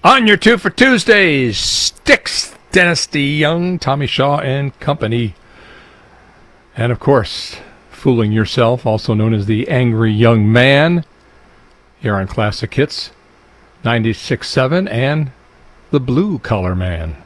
On your two for Tuesdays, Styx, Dennis DeYoung, Tommy Shaw and Company. And of course, Fooling Yourself, also known as the Angry Young Man, here on Classic Hits 96.7, and the Blue Collar Man,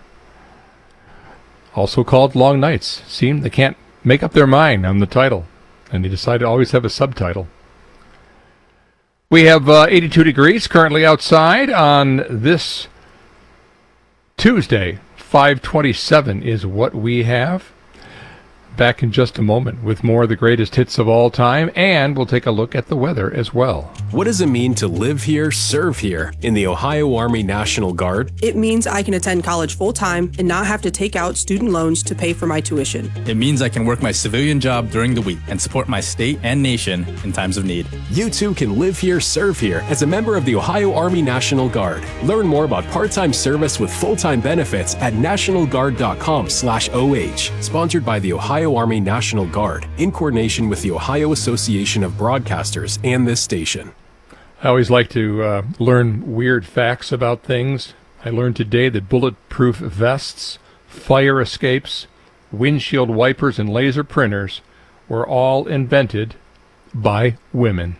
also called Long Nights. Seem they can't make up their mind on the title, and they decide to always have a subtitle. We have 82 degrees currently outside on this Tuesday. 527 is what we have. Back in just a moment with more of the greatest hits of all time, and we'll take a look at the weather as well. What does it mean to live here, serve here in the Ohio Army National Guard? It means I can attend college full-time and not have to take out student loans to pay for my tuition. It means I can work my civilian job during the week and support my state and nation in times of need. You too can live here, serve here as a member of the Ohio Army National Guard. Learn more about part-time service with full-time benefits at nationalguard.com/OH. Sponsored by the Ohio Army National Guard in coordination with the Ohio Association of Broadcasters and this station. I always like to learn weird facts about things. I learned today that bulletproof vests, fire escapes, windshield wipers, and laser printers were all invented by women.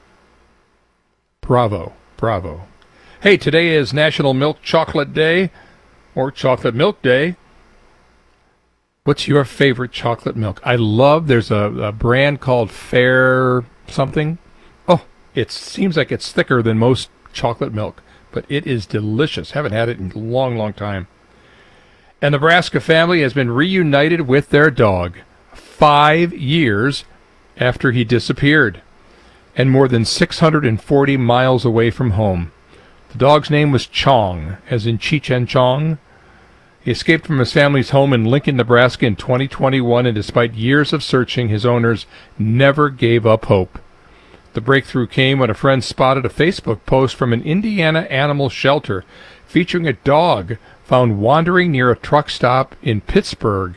Bravo, bravo. Hey, today is National Milk Chocolate Day, or Chocolate Milk Day. What's your favorite chocolate milk? There's a brand called Fair something. Oh, it seems like it's thicker than most chocolate milk, but it is delicious. Haven't had it in a long, long time. A Nebraska family has been reunited with their dog 5 years after he disappeared, and more than 640 miles away from home. The dog's name was Chong, as in Cheech and Chong. He escaped from his family's home in Lincoln, Nebraska in 2021, and despite years of searching, his owners never gave up hope. The breakthrough came when a friend spotted a Facebook post from an Indiana animal shelter featuring a dog found wandering near a truck stop in Pittsboro,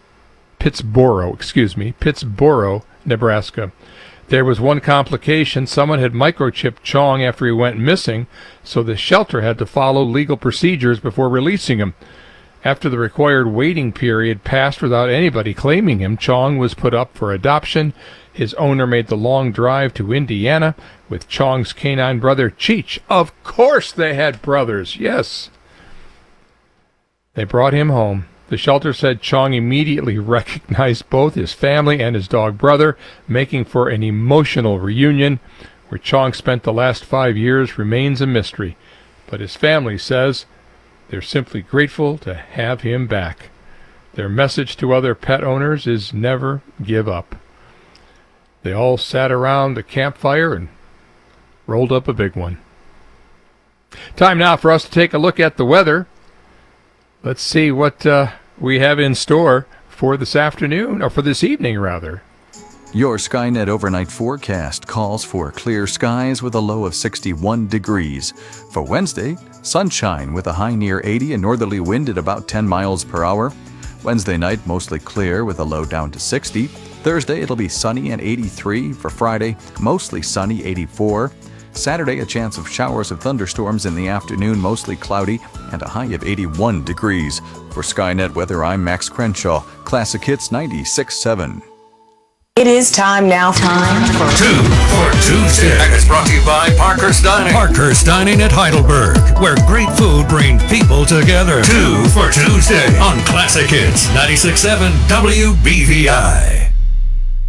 Nebraska. There was one complication. Someone had microchipped Chong after he went missing, so the shelter had to follow legal procedures before releasing him. After the required waiting period passed without anybody claiming him, Chong was put up for adoption. His owner made the long drive to Indiana with Chong's canine brother, Cheech. Of course they had brothers, yes. They brought him home. The shelter said Chong immediately recognized both his family and his dog brother, making for an emotional reunion. Where Chong spent the last 5 years remains a mystery, but his family says they're simply grateful to have him back. Their message to other pet owners is never give up. They all sat around the campfire and rolled up a big one. Time now for us to take a look at the weather. Let's see what we have in store for this afternoon, or for this evening, rather. Your Skynet overnight forecast calls for clear skies with a low of 61 degrees. For Wednesday, sunshine with a high near 80 and northerly wind at about 10 miles per hour. Wednesday night, mostly clear with a low down to 60. Thursday, it'll be sunny and 83. For Friday, mostly sunny, 84. Saturday, a chance of showers of thunderstorms in the afternoon, mostly cloudy, and a high of 81 degrees. For Skynet Weather, I'm Max Crenshaw. Classic Hits 96.7. It is time now. Time for Two for Tuesday. And it's brought to you by Parker's Dining. Parker's Dining at Heidelberg, where great food brings people together. Two for Tuesday on Classic Hits 96.7 WBVI.